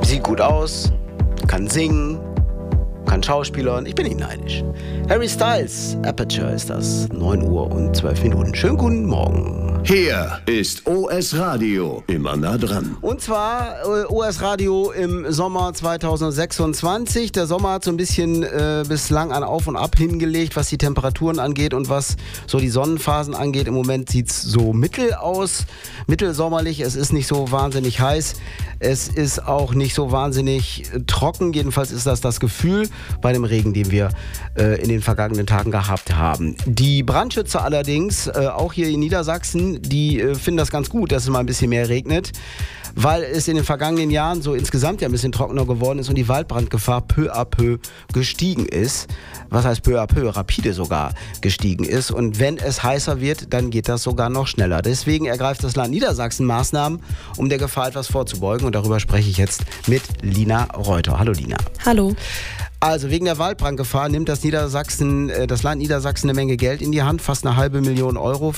sieht gut aus, kann singen, kann schauspielern. Ich bin nicht neidisch. Harry Styles, Aperture ist das. 9 Uhr und 12 Minuten. Schönen guten Morgen. Hier ist OS Radio, immer nah dran. Und zwar OS Radio im Sommer 2026. Der Sommer hat so ein bisschen bislang an Auf und Ab hingelegt, was die Temperaturen angeht und was so die Sonnenphasen angeht. Im Moment sieht es so mittel aus, mittelsommerlich. Es ist nicht so wahnsinnig heiß. Es ist auch nicht so wahnsinnig trocken. Jedenfalls ist das Gefühl bei dem Regen, den wir in den vergangenen Tagen gehabt haben. Die Brandschützer allerdings, auch hier in Niedersachsen, die finden das ganz gut, dass es mal ein bisschen mehr regnet, weil es in den vergangenen Jahren so insgesamt ja ein bisschen trockener geworden ist und die Waldbrandgefahr peu à peu gestiegen ist. Was heißt peu à peu? Rapide sogar gestiegen ist. Und wenn es heißer wird, dann geht das sogar noch schneller. Deswegen ergreift das Land Niedersachsen Maßnahmen, um der Gefahr etwas vorzubeugen. Und darüber spreche ich jetzt mit Lina Reuter. Hallo Lina. Hallo. Also wegen der Waldbrandgefahr nimmt das Land Niedersachsen eine Menge Geld in die Hand, fast 500.000 Euro,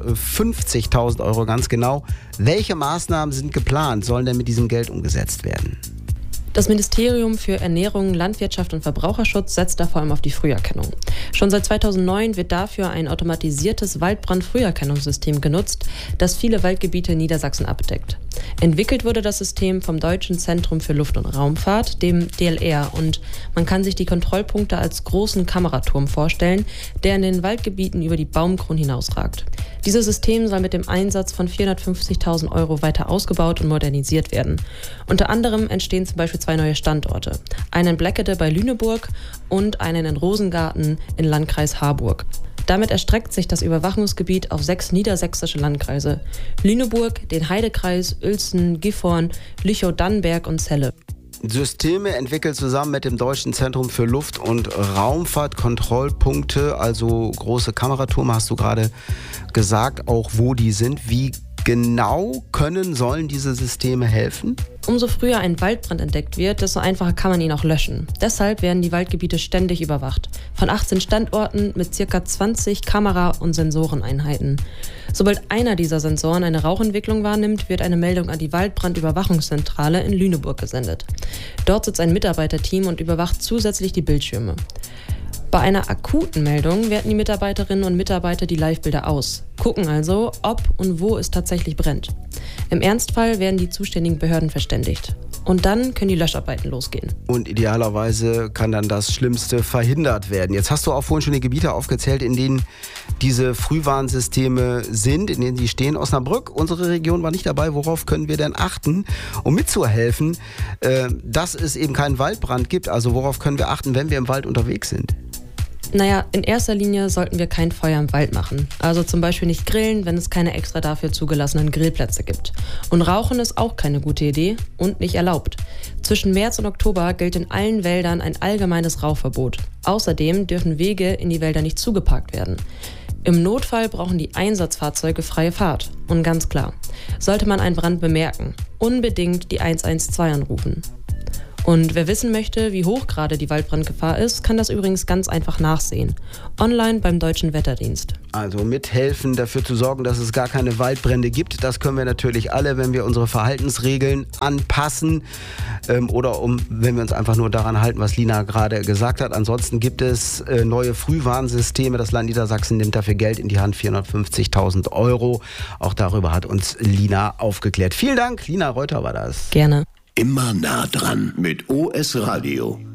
450.000 Euro ganz genau. Welche Maßnahmen sind geplant, sollen denn mit diesem Geld umgesetzt werden? Das Ministerium für Ernährung, Landwirtschaft und Verbraucherschutz setzt da vor allem auf die Früherkennung. Schon seit 2009 wird dafür ein automatisiertes Waldbrand-Früherkennungssystem genutzt, das viele Waldgebiete in Niedersachsen abdeckt. Entwickelt wurde das System vom Deutschen Zentrum für Luft- und Raumfahrt, dem DLR, und man kann sich die Kontrollpunkte als großen Kameraturm vorstellen, der in den Waldgebieten über die Baumkronen hinausragt. Dieses System soll mit dem Einsatz von 450.000 Euro weiter ausgebaut und modernisiert werden. Unter anderem entstehen zum Beispiel 2 neue Standorte. Einen in Bleckede bei Lüneburg und einen in Rosengarten im Landkreis Harburg. Damit erstreckt sich das Überwachungsgebiet auf 6 niedersächsische Landkreise: Lüneburg, den Heidekreis, Uelzen, Gifhorn, Lüchow-Dannenberg und Celle. Systeme entwickelt zusammen mit dem Deutschen Zentrum für Luft- und Raumfahrt, Kontrollpunkte, also große Kameraturme, hast du gerade gesagt, auch wo die sind. Wie genau sollen diese Systeme helfen? Umso früher ein Waldbrand entdeckt wird, desto einfacher kann man ihn auch löschen. Deshalb werden die Waldgebiete ständig überwacht. Von 18 Standorten mit ca. 20 Kamera- und Sensoreneinheiten. Sobald einer dieser Sensoren eine Rauchentwicklung wahrnimmt, wird eine Meldung an die Waldbrandüberwachungszentrale in Lüneburg gesendet. Dort sitzt ein Mitarbeiterteam und überwacht zusätzlich die Bildschirme. Bei einer akuten Meldung werten die Mitarbeiterinnen und Mitarbeiter die Livebilder aus, gucken also, ob und wo es tatsächlich brennt. Im Ernstfall werden die zuständigen Behörden verständigt. Und dann können die Löscharbeiten losgehen. Und idealerweise kann dann das Schlimmste verhindert werden. Jetzt hast du auch vorhin schon die Gebiete aufgezählt, in denen diese Frühwarnsysteme sind, in denen die stehen. Osnabrück, unsere Region war nicht dabei. Worauf können wir denn achten, um mitzuhelfen, dass es eben keinen Waldbrand gibt? Also worauf können wir achten, wenn wir im Wald unterwegs sind? Naja, in erster Linie sollten wir kein Feuer im Wald machen. Also zum Beispiel nicht grillen, wenn es keine extra dafür zugelassenen Grillplätze gibt. Und Rauchen ist auch keine gute Idee und nicht erlaubt. Zwischen März und Oktober gilt in allen Wäldern ein allgemeines Rauchverbot. Außerdem dürfen Wege in die Wälder nicht zugeparkt werden. Im Notfall brauchen die Einsatzfahrzeuge freie Fahrt. Und ganz klar, sollte man einen Brand bemerken, unbedingt die 112 anrufen. Und wer wissen möchte, wie hoch gerade die Waldbrandgefahr ist, kann das übrigens ganz einfach nachsehen. Online beim Deutschen Wetterdienst. Also mithelfen, dafür zu sorgen, dass es gar keine Waldbrände gibt. Das können wir natürlich alle, wenn wir unsere Verhaltensregeln anpassen oder wenn wir uns einfach nur daran halten, was Lina gerade gesagt hat. Ansonsten gibt es neue Frühwarnsysteme. Das Land Niedersachsen nimmt dafür Geld in die Hand, 450.000 Euro. Auch darüber hat uns Lina aufgeklärt. Vielen Dank, Lina Reuter war das. Gerne. Immer nah dran mit OS Radio.